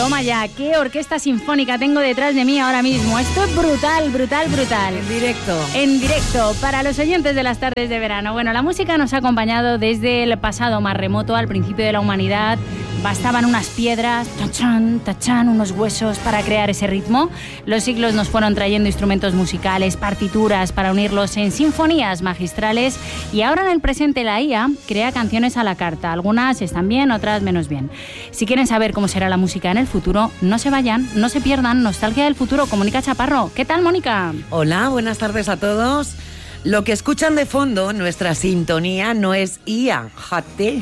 Toma ya, qué orquesta sinfónica tengo detrás de mí ahora mismo. Esto es brutal, brutal, brutal. En directo. En directo, para los oyentes de las tardes de verano. Bueno, la música nos ha acompañado desde el pasado más remoto, al principio de la humanidad. Bastaban unas piedras, tachán, tachán, unos huesos para crear ese ritmo. Los siglos nos fueron trayendo instrumentos musicales, partituras para unirlos en sinfonías magistrales. Y ahora en el presente la IA crea canciones a la carta. Algunas están bien, otras menos bien. Si quieren saber cómo será la música en el futuro, no se vayan, no se pierdan Nostalgia del Futuro con Mónica Chaparro. ¿Qué tal, Mónica? Hola, buenas tardes a todos. Lo que escuchan de fondo, nuestra sintonía, no es IA, jate.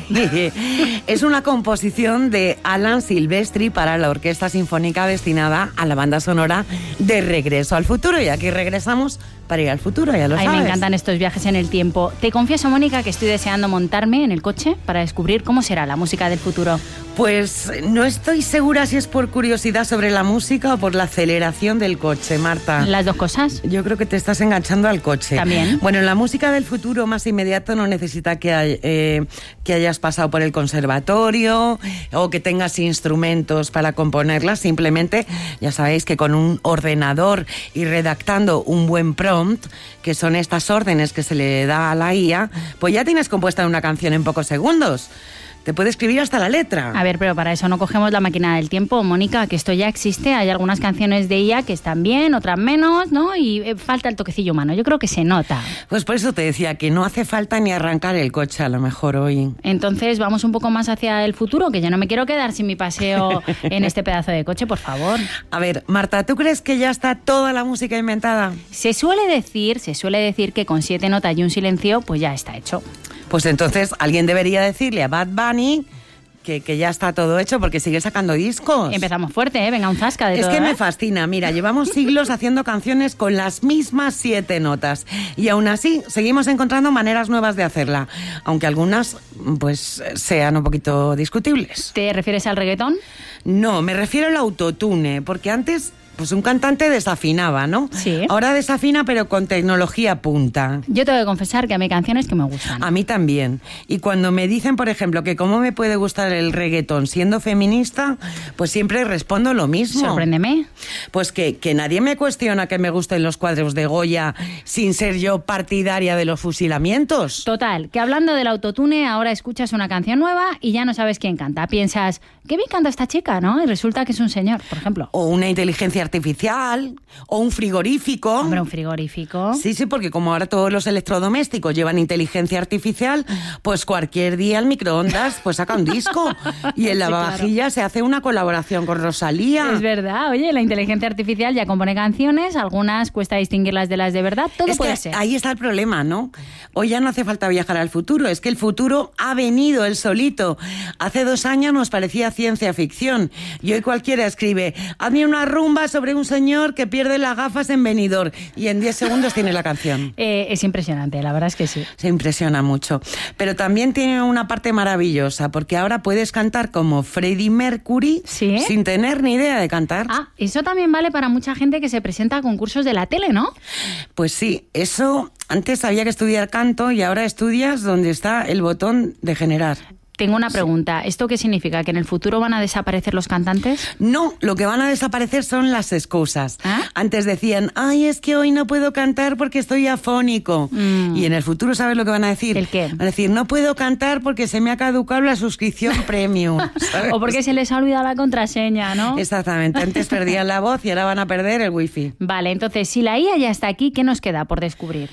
Es una composición de Alan Silvestri para la Orquesta Sinfónica destinada a la banda sonora de Regreso al Futuro. Y aquí regresamos para ir al futuro, ya lo sabes. Me encantan estos viajes en el tiempo. Te confieso, Mónica, que estoy deseando montarme en el coche para descubrir cómo será la música del futuro. Pues no estoy segura si es por curiosidad sobre la música o por la aceleración del coche, Marta. ¿Las dos cosas? Yo creo que te estás enganchando al coche. También. Bueno, la música del futuro más inmediato no necesita que hayas pasado por el conservatorio o que tengas instrumentos para componerla. Simplemente, ya sabéis que con un ordenador y redactando un buen prompt, que son estas órdenes que se le da a la IA, pues ya tienes compuesta una canción en pocos segundos. Te puede escribir hasta la letra. A ver, pero para eso no cogemos la máquina del tiempo, Mónica, que esto ya existe. Hay algunas canciones de IA que están bien, otras menos, ¿no? Y falta el toquecillo humano. Yo creo que se nota. Pues por eso te decía que no hace falta ni arrancar el coche a lo mejor hoy. Entonces vamos un poco más hacia el futuro, que yo no me quiero quedar sin mi paseo en este pedazo de coche, por favor. A ver, Marta, ¿tú crees que ya está toda la música inventada? Se suele decir que con 7 notas y un silencio, pues ya está hecho. Pues entonces alguien debería decirle a Bad Bunny que ya está todo hecho porque sigue sacando discos. Empezamos fuerte, ¿eh? Venga, un zasca de todo. Es que me fascina. Mira, llevamos siglos haciendo canciones con las mismas 7 notas y aún así seguimos encontrando maneras nuevas de hacerla, aunque algunas pues sean un poquito discutibles. ¿Te refieres al reggaetón? No, me refiero al autotune, porque antes pues un cantante desafinaba, ¿no? Sí. Ahora desafina, pero con tecnología punta. Yo tengo que confesar que hay canciones que me gustan. A mí también. Y cuando me dicen, por ejemplo, que cómo me puede gustar el reggaetón siendo feminista, pues siempre respondo lo mismo. Sorpréndeme. Pues que nadie me cuestiona que me gusten los cuadros de Goya sin ser yo partidaria de los fusilamientos. Total, que hablando del autotune, ahora escuchas una canción nueva y ya no sabes quién canta. Piensas, qué bien canta esta chica, ¿no? Y resulta que es un señor, por ejemplo. O una inteligencia artificial, o un frigorífico. Hombre, un frigorífico. Sí, porque como ahora todos los electrodomésticos llevan inteligencia artificial, pues cualquier día el microondas pues saca un disco y en lavavajillas claro, se hace una colaboración con Rosalía. Es verdad, oye, la inteligencia artificial ya compone canciones, algunas cuesta distinguirlas de las de verdad, todo puede ser. Ahí está el problema, ¿no? Hoy ya no hace falta viajar al futuro, es que el futuro ha venido él solito. Hace 2 años nos parecía ciencia ficción y hoy cualquiera escribe, hazme una rumba sobre un señor que pierde las gafas en Benidorm y en 10 segundos tiene la canción. Es impresionante, la verdad es que sí. Se impresiona mucho. Pero también tiene una parte maravillosa, porque ahora puedes cantar como Freddie Mercury, ¿sí?, sin tener ni idea de cantar. Ah, eso también vale para mucha gente que se presenta a concursos de la tele, ¿no? Pues sí, eso antes había que estudiar canto y ahora estudias donde está el botón de generar. Tengo una pregunta. ¿Esto qué significa? ¿Que en el futuro van a desaparecer los cantantes? No, lo que van a desaparecer son las excusas. ¿Ah? Antes decían, ay, es que hoy no puedo cantar porque estoy afónico. Y en el futuro, ¿sabes lo que van a decir? ¿El qué? Van a decir, no puedo cantar porque se me ha caducado la suscripción premium. ¿Sabes? O porque se les ha olvidado la contraseña, ¿no? Exactamente. Antes perdían la voz y ahora van a perder el wifi. Vale, entonces, si la IA ya está aquí, ¿qué nos queda por descubrir?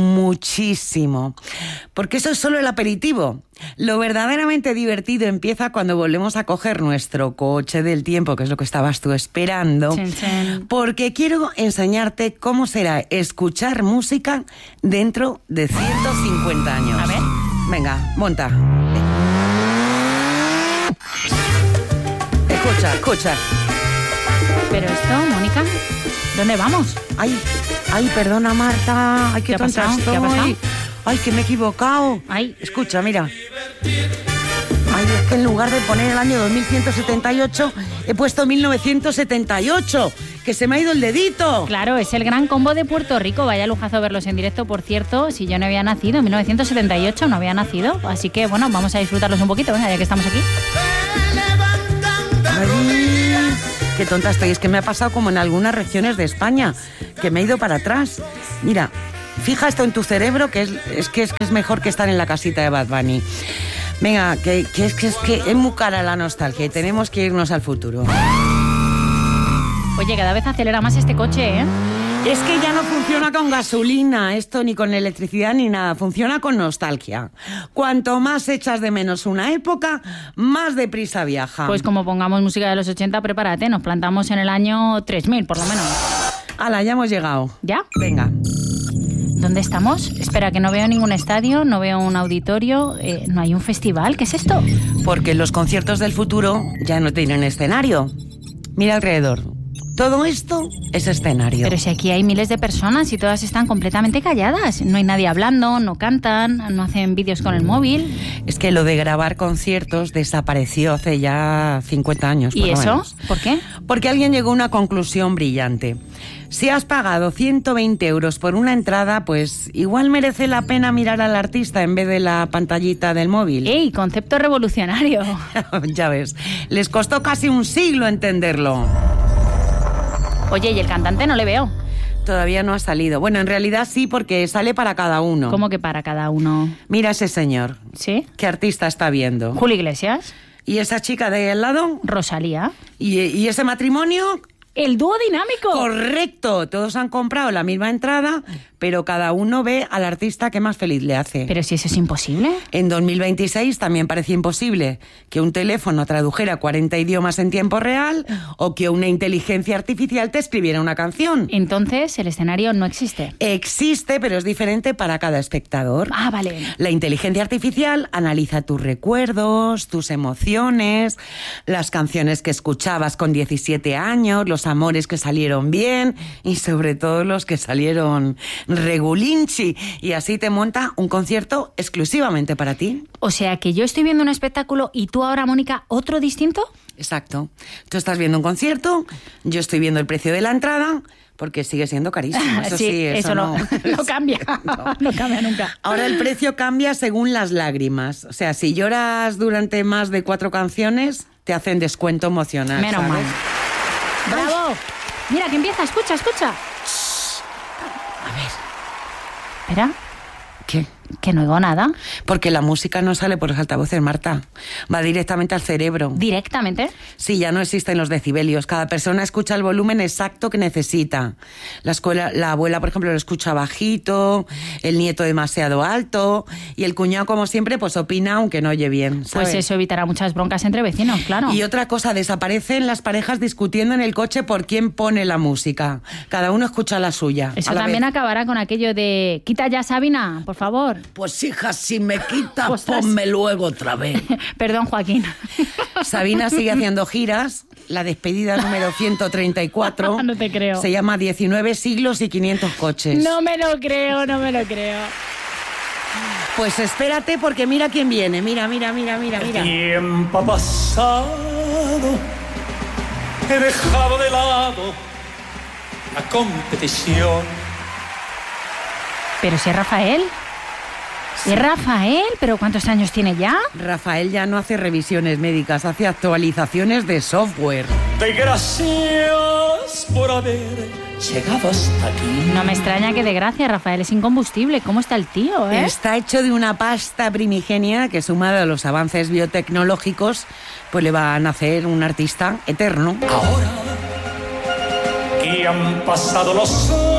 Muchísimo. Porque eso es solo el aperitivo. Lo verdaderamente divertido empieza cuando volvemos a coger nuestro coche del tiempo, que es lo que estabas tú esperando, chin, chin, porque quiero enseñarte cómo será escuchar música dentro de 150 años. A ver. Venga, monta. Escucha. Pero esto, Mónica, ¿dónde vamos? Ay, perdona, Marta. Ay, qué tonta estoy. ¿Qué ha pasado? Ay, que me he equivocado. Ay. Escucha, mira. Ay, es que en lugar de poner el año 2178, he puesto 1978, que se me ha ido el dedito. Claro, es el gran combo de Puerto Rico. Vaya lujazo verlos en directo, por cierto. Si yo no había nacido, en 1978 no había nacido. Así que, bueno, vamos a disfrutarlos un poquito, venga, ya que estamos aquí. Ay, Qué tonta estoy, es que me ha pasado como en algunas regiones de España, que me he ido para atrás. Mira, fija esto en tu cerebro, que es mejor que estar en la casita de Bad Bunny. Venga, que es muy cara la nostalgia y tenemos que irnos al futuro. Oye, cada vez acelera más este coche, ¿eh? Es que ya no funciona con gasolina, esto ni con electricidad ni nada, funciona con nostalgia. Cuanto más echas de menos una época, más deprisa viaja. Pues como pongamos música de los 80, prepárate, nos plantamos en el año 3000, por lo menos. ¡Hala, ya hemos llegado! ¿Ya? Venga. ¿Dónde estamos? Espera, que no veo ningún estadio, no veo un auditorio, no hay un festival, ¿qué es esto? Porque los conciertos del futuro ya no tienen escenario. Mira alrededor. Todo esto es escenario. Pero si aquí hay miles de personas y todas están completamente calladas. No hay nadie hablando, no cantan, no hacen vídeos con el móvil. Es que lo de grabar conciertos desapareció hace ya 50 años. ¿Y eso? ¿Por qué? Porque alguien llegó a una conclusión brillante. Si has pagado 120 euros por una entrada, pues igual merece la pena mirar al artista en vez de la pantallita del móvil. ¡Ey! Concepto revolucionario. Ya ves, les costó casi un siglo entenderlo. Oye, ¿y el cantante no le veo? Todavía no ha salido. Bueno, en realidad sí, porque sale para cada uno. ¿Cómo que para cada uno? Mira ese señor. ¿Sí? ¿Qué artista está viendo? Julio Iglesias. ¿Y esa chica de ahí al lado? Rosalía. ¿Y ese matrimonio? ¡El dúo dinámico! Correcto, todos han comprado la misma entrada, pero cada uno ve al artista que más feliz le hace. ¿Pero si eso es imposible? En 2026 también parecía imposible que un teléfono tradujera 40 idiomas en tiempo real o que una inteligencia artificial te escribiera una canción. Entonces, el escenario no existe. Existe, pero es diferente para cada espectador. Ah, vale. La inteligencia artificial analiza tus recuerdos, tus emociones, las canciones que escuchabas con 17 años, los amores que salieron bien y sobre todo los que salieron regulinchi, y así te monta un concierto exclusivamente para ti. O sea, que yo estoy viendo un espectáculo y tú ahora, Mónica, ¿otro distinto? Exacto. Tú estás viendo un concierto, yo estoy viendo el precio de la entrada, porque sigue siendo carísimo. Eso sí, eso no cambia. No cambia nunca. Ahora el precio cambia según las lágrimas. O sea, si lloras durante más de 4 canciones, te hacen descuento emocional. Menos ¿sabes? mal. ¡Bravo! Mira, que empieza, escucha. A ver. Espera. ¿Qué? Que no oigo nada. Porque la música no sale por los altavoces, Marta. Va directamente al cerebro. ¿Directamente? Sí, ya no existen los decibelios. Cada persona escucha el volumen exacto que necesita. La abuela, por ejemplo, lo escucha bajito, el nieto demasiado alto, y el cuñado, como siempre, pues opina aunque no oye bien, ¿sabes? Pues eso evitará muchas broncas entre vecinos, claro. Y otra cosa, desaparecen las parejas discutiendo en el coche por quién pone la música. Cada uno escucha la suya. Eso también acabará con aquello de quita ya, Sabina, por favor. Pues hija, si me quitas, Ostras. ponme luego otra vez. Perdón, Joaquín. Sabina sigue haciendo giras. La despedida número 134. No te creo. Se llama 19 siglos y 500 coches. No me lo creo. Pues espérate, porque mira quién viene. Mira. Tiempo ha pasado, he dejado de lado la competición. Pero si es Rafael. ¿Es Rafael? ¿Pero cuántos años tiene ya? Rafael ya no hace revisiones médicas, hace actualizaciones de software. Doy gracias por haber llegado hasta aquí. No me extraña que de gracia, Rafael es incombustible. ¿Cómo está el tío, eh? Está hecho de una pasta primigenia que, sumado a los avances biotecnológicos, pues le va a nacer un artista eterno. Ahora que han pasado los años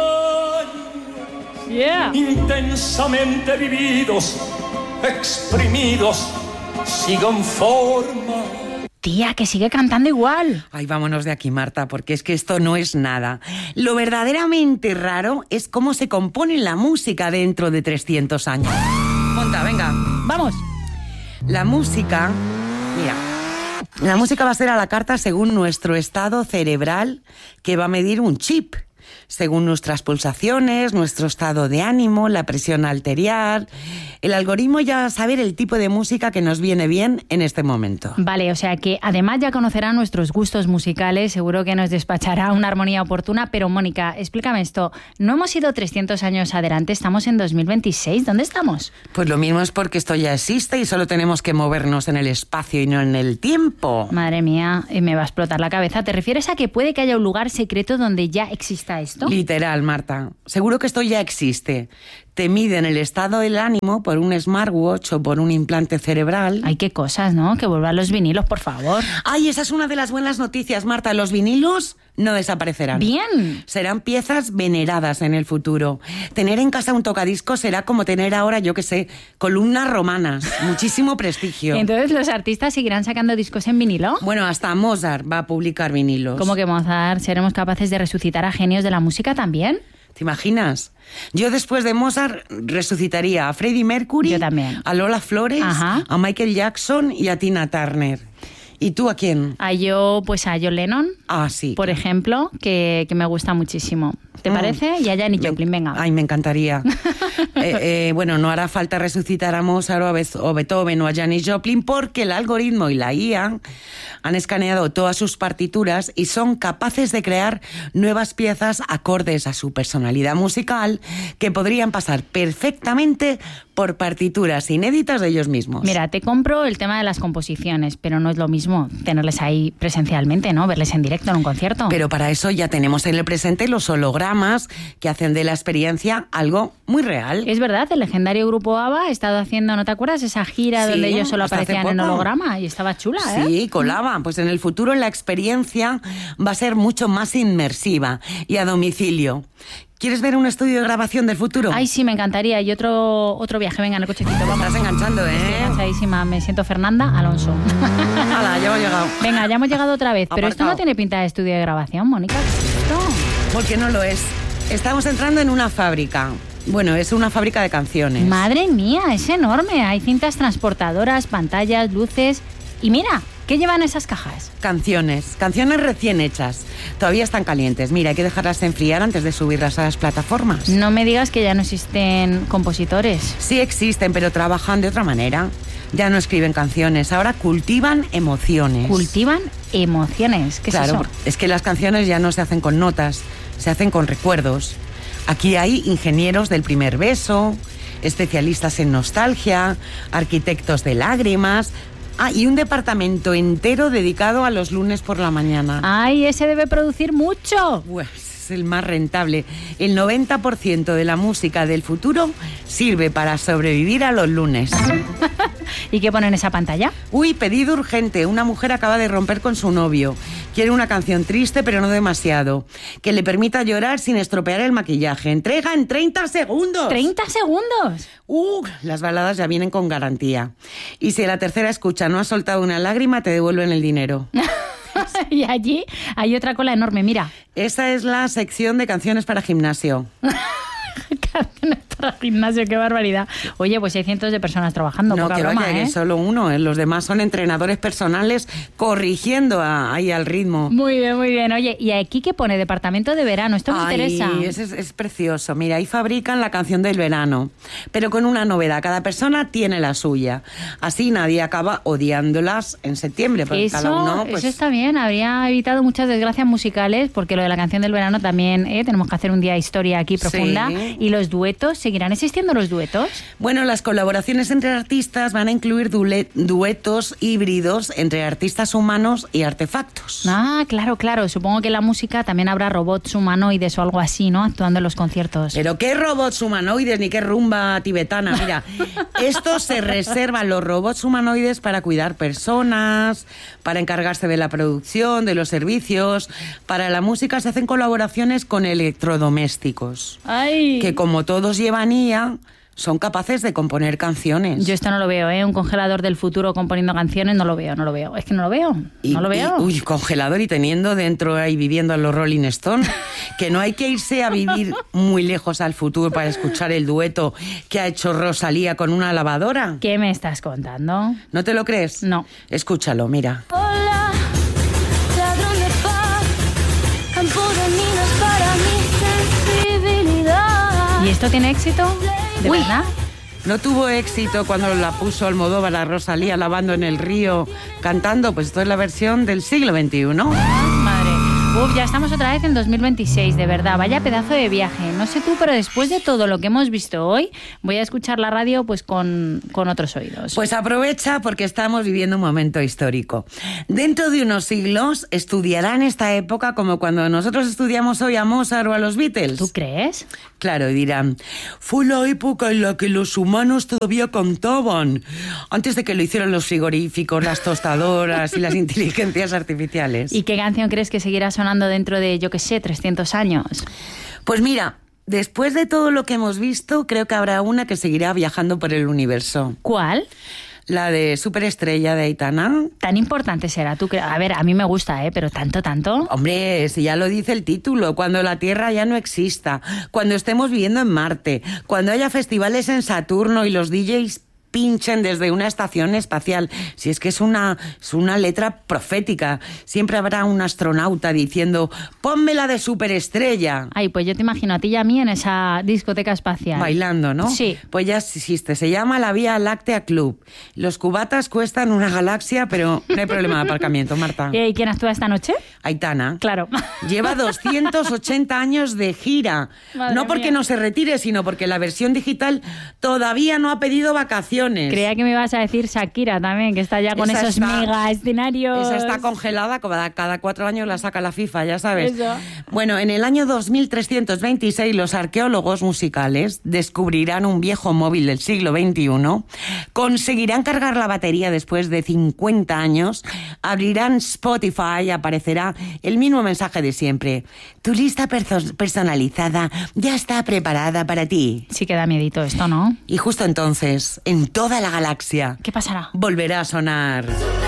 intensamente vividos, exprimidos, sigo en forma. Tía, que sigue cantando igual. Ay, vámonos de aquí, Marta, porque es que esto no es nada. Lo verdaderamente raro es cómo se compone la música dentro de 300 años. Monta, venga. Vamos. La música, mira, la música va a ser a la carta según nuestro estado cerebral, que va a medir un chip. según nuestras pulsaciones, nuestro estado de ánimo, la presión arterial. El algoritmo ya va a saber el tipo de música que nos viene bien en este momento. Vale, o sea que además ya conocerá nuestros gustos musicales, seguro que nos despachará una armonía oportuna, pero Mónica, explícame esto, no hemos ido 300 años adelante, estamos en 2026, ¿dónde estamos? Pues lo mismo es porque esto ya existe y solo tenemos que movernos en el espacio y no en el tiempo. Madre mía, me va a explotar la cabeza. ¿Te refieres a que puede que haya un lugar secreto donde ya exista esto? Literal, Marta. Seguro que esto ya existe. Te miden el estado del ánimo por un smartwatch o por un implante cerebral. Ay, qué cosas, ¿no? Que vuelvan los vinilos, por favor. Ay, esa es una de las buenas noticias, Marta. Los vinilos no desaparecerán. Bien. Serán piezas veneradas en el futuro. Tener en casa un tocadiscos será como tener ahora, yo qué sé, columnas romanas. Muchísimo prestigio. Entonces, ¿los artistas seguirán sacando discos en vinilo? Bueno, hasta Mozart va a publicar vinilos. ¿Cómo que Mozart? ¿Seremos capaces de resucitar a genios de la música también? ¿Te imaginas? Yo después de Mozart resucitaría a Freddie Mercury, yo también, a Lola Flores, ajá, a Michael Jackson y a Tina Turner. ¿Y tú a quién? A John Lennon, sí, por ejemplo, que me gusta muchísimo. ¿Te parece? Y a Janis Joplin, venga. Ay, me encantaría. Bueno, no hará falta resucitar a Mozart o Beethoven o a Janis Joplin porque el algoritmo y la IA han escaneado todas sus partituras y son capaces de crear nuevas piezas acordes a su personalidad musical que podrían pasar perfectamente por partituras inéditas de ellos mismos. Mira, te compro el tema de las composiciones, pero no es lo mismo tenerles ahí presencialmente, ¿no? Verles en directo en un concierto. Pero para eso ya tenemos en el presente los hologramas que hacen de la experiencia algo muy real. Es verdad, el legendario grupo ABBA ha estado haciendo, ¿no te acuerdas? Esa gira donde ellos solo aparecían en holograma y estaba chula, ¿eh? Sí, colaba. Pues en el futuro la experiencia va a ser mucho más inmersiva y a domicilio. ¿Quieres ver un estudio de grabación del futuro? Ay, sí, me encantaría. Y otro viaje. Venga, en el cochecito. Vamos. Estás enganchando, ¿eh? Estoy enganchadísima. Me siento Fernanda Alonso. Hala, ya hemos llegado. Venga, ya hemos llegado otra vez. Pero esto no tiene pinta de estudio de grabación, Mónica. ¿Esto? Porque no lo es. Estamos entrando en una fábrica. Bueno, es una fábrica de canciones. Madre mía, es enorme. Hay cintas transportadoras, pantallas, luces. Y mira, ¿qué llevan esas cajas? Canciones recién hechas. Todavía están calientes. Mira, hay que dejarlas enfriar antes de subirlas a las plataformas. No me digas que ya no existen compositores. Sí existen, pero trabajan de otra manera. Ya no escriben canciones, ahora cultivan emociones. ¿Cultivan emociones? ¿Qué es eso? Claro, es que las canciones ya no se hacen con notas, se hacen con recuerdos. Aquí hay ingenieros del primer beso, especialistas en nostalgia, arquitectos de lágrimas. Y un departamento entero dedicado a los lunes por la mañana. ¡Ay, ese debe producir mucho! Pues es el más rentable. El 90% de la música del futuro sirve para sobrevivir a los lunes. ¿Y qué pone en esa pantalla? Uy, pedido urgente. Una mujer acaba de romper con su novio. Quiere una canción triste, pero no demasiado. Que le permita llorar sin estropear el maquillaje. Entrega en 30 segundos. ¿30 segundos? Las baladas ya vienen con garantía. Y si a la tercera escucha no has soltado una lágrima, te devuelven el dinero. Y allí hay otra cola enorme, mira. Esa es la sección de canciones para gimnasio. Canciones para gimnasio, qué barbaridad. Oye, pues hay cientos de personas trabajando. No, poca que broma, vaya, que solo uno. Los demás son entrenadores personales corrigiendo ahí al ritmo. Muy bien, muy bien. Oye, ¿y aquí qué pone? Departamento de verano. Esto me interesa. Es precioso. Mira, ahí fabrican la canción del verano. Pero con una novedad. Cada persona tiene la suya. Así nadie acaba odiándolas en septiembre. Porque cada uno, pues... Eso está bien. Habría evitado muchas desgracias musicales porque lo de la canción del verano también tenemos que hacer un día de historia aquí profunda. Sí. ¿Y los duetos? ¿Seguirán existiendo los duetos? Bueno, las colaboraciones entre artistas van a incluir duetos híbridos entre artistas humanos y artefactos. Ah, claro, claro. Supongo que en la música también habrá robots humanoides o algo así, ¿no? Actuando en los conciertos. Pero qué robots humanoides ni qué rumba tibetana. Mira, esto se reservan los robots humanoides para cuidar personas, para encargarse de la producción, de los servicios. Para la música se hacen colaboraciones con electrodomésticos. ¡Ay! Que como todos llevan IA, son capaces de componer canciones. Yo esto no lo veo, ¿eh? Un congelador del futuro componiendo canciones, no lo veo. Es que no lo veo, no lo veo. Uy, congelador y teniendo dentro ahí viviendo a los Rolling Stones. Que no hay que irse a vivir muy lejos al futuro para escuchar el dueto que ha hecho Rosalía con una lavadora. ¿Qué me estás contando? ¿No te lo crees? No. Escúchalo, mira. Hola, ladrón de paz, campo de minas para mí. esto tiene éxito? ¿De verdad? ¿No tuvo éxito cuando la puso Almodóvar a Rosalía lavando en el río, cantando? Pues esto es la versión del siglo XXI. Madre. Ya estamos otra vez en 2026, de verdad, vaya pedazo de viaje. No sé tú, pero después de todo lo que hemos visto hoy, voy a escuchar la radio pues con otros oídos. Pues aprovecha porque estamos viviendo un momento histórico. Dentro de unos siglos estudiarán esta época como cuando nosotros estudiamos hoy a Mozart o a los Beatles. ¿Tú crees? Claro, y dirán, fue la época en la que los humanos todavía cantaban, antes de que lo hicieran los frigoríficos, las tostadoras y las inteligencias artificiales. ¿Y qué canción crees que seguirá sonando dentro de, yo qué sé, 300 años? Pues mira, después de todo lo que hemos visto, creo que habrá una que seguirá viajando por el universo. ¿Cuál? La de Superestrella de Aitana. ¿Tan importante será? ¿Tú crees? A ver, a mí me gusta, pero ¿tanto? Hombre, si ya lo dice el título, cuando la Tierra ya no exista, cuando estemos viviendo en Marte, cuando haya festivales en Saturno y los DJs pinchen desde una estación espacial. Si es que es una letra profética. Siempre habrá un astronauta diciendo, ponme la de Superestrella. Ay, pues yo te imagino a ti y a mí en esa discoteca espacial. Bailando, ¿no? Sí. Pues ya existe. Se llama la Vía Láctea Club. Los cubatas cuestan una galaxia, pero no hay problema de aparcamiento, Marta. ¿Y quién actúa esta noche? Aitana. Claro. Lleva 280 años de gira. Madre no porque mía. no se retire, sino porque la versión digital todavía no ha pedido vacaciones. Creía que me ibas a decir Shakira también, que está ya con esos mega escenarios. Esa está congelada, cada 4 años la saca la FIFA, ya sabes. Eso. Bueno, en el año 2326 los arqueólogos musicales descubrirán un viejo móvil del siglo XXI, conseguirán cargar la batería después de 50 años, abrirán Spotify y aparecerá el mismo mensaje de siempre. Tu lista personalizada ya está preparada para ti. Sí que da miedito esto, ¿no? Y justo entonces, en toda la galaxia, ¿Qué pasará? volverá a sonar.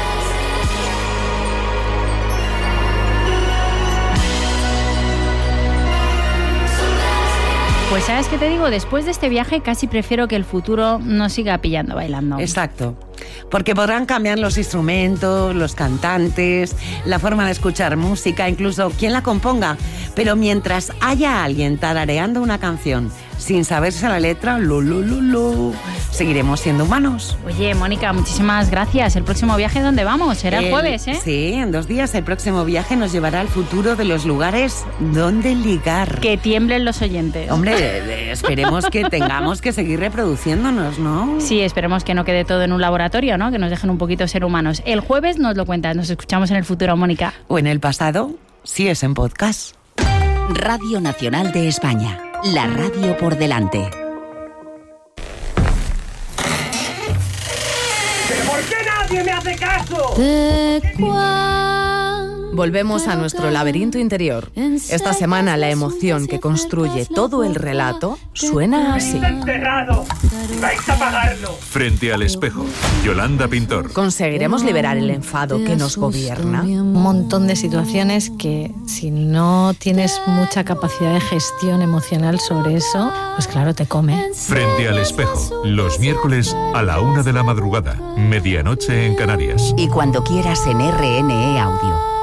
Pues ¿sabes qué te digo? Después de este viaje casi prefiero que el futuro nos siga pillando bailando. Exacto. Porque podrán cambiar los instrumentos, los cantantes, la forma de escuchar música, incluso quién la componga. Pero mientras haya alguien tarareando una canción sin saberse la letra, seguiremos siendo humanos. Oye, Mónica, muchísimas gracias. ¿El próximo viaje dónde vamos? Será el jueves, ¿eh? Sí, en 2 días el próximo viaje nos llevará al futuro de los lugares donde ligar. Que tiemblen los oyentes. Hombre, esperemos que tengamos que seguir reproduciéndonos, ¿no? Sí, esperemos que no quede todo en un laboratorio, ¿no? Que nos dejen un poquito ser humanos. El jueves nos lo cuentas, nos escuchamos en el futuro, Mónica. O en el pasado, si es en podcast. Radio Nacional de España. La radio por delante. ¿Pero por qué nadie me hace caso? Volvemos a nuestro laberinto interior. Esta semana la emoción que construye todo el relato suena así. Está enterrado. Vais a pagarlo. Frente al espejo, Yolanda Pintor. ¿Conseguiremos liberar el enfado que nos gobierna? Un montón de situaciones que si no tienes mucha capacidad de gestión emocional sobre eso, pues claro, te come. Frente al espejo, los miércoles a la 1 de la madrugada, medianoche en Canarias. Y cuando quieras en RNE Audio.